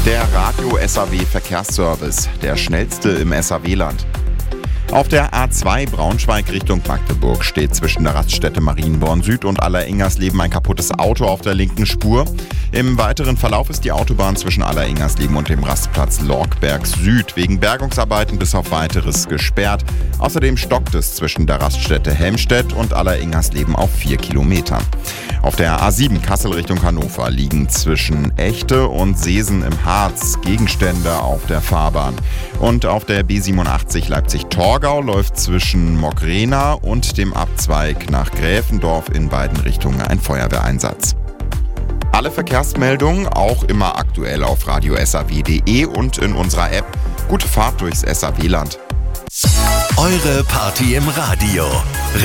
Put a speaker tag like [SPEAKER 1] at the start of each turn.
[SPEAKER 1] Der Radio SAW Verkehrsservice, der schnellste im SAW-Land. Auf der A2 Braunschweig Richtung Magdeburg steht zwischen der Raststätte Marienborn Süd und Alleringersleben ein kaputtes Auto auf der linken Spur. Im weiteren Verlauf ist die Autobahn zwischen Alleringersleben und dem Rastplatz Lorgberg Süd wegen Bergungsarbeiten bis auf Weiteres gesperrt. Außerdem stockt es zwischen der Raststätte Helmstedt und Alleringersleben auf 4 Kilometern. Auf der A7 Kassel Richtung Hannover liegen zwischen Echte und Seesen im Harz Gegenstände auf der Fahrbahn. Und auf der B87 Leipzig-Torgau läuft zwischen Mogrena und dem Abzweig nach Gräfendorf in beiden Richtungen ein Feuerwehreinsatz. Alle Verkehrsmeldungen auch immer aktuell auf radiosaw.de und in unserer App. Gute Fahrt durchs SAW-Land.
[SPEAKER 2] Eure Party im Radio.